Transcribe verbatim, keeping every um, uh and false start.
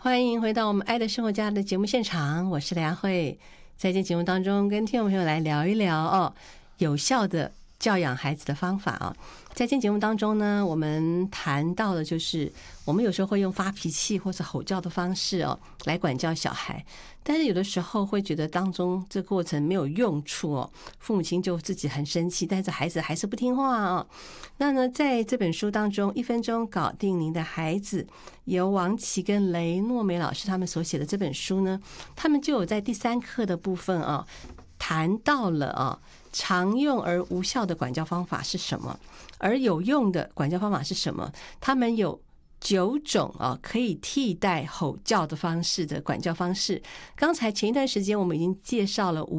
欢迎回到我们爱的生活家的节目现场，我是梁慧。在这节目当中跟听众朋友来聊一聊哦，有效的教养孩子的方法啊。在今天节目当中呢，我们谈到的就是我们有时候会用发脾气或是吼叫的方式哦来管教小孩，但是有的时候会觉得当中这过程没有用处哦，父母亲就自己很生气，但是孩子还是不听话哦。那呢，在这本书当中，一分钟搞定您的孩子，由王琦跟雷诺梅老师他们所写的这本书呢，他们就有在第三课的部分啊，谈到了啊，常用而无效的管教方法是什么，而有用的管教方法是什么？他们有九种啊可以替代吼叫的方式的管教方式。刚才前一段时间我们已经介绍了五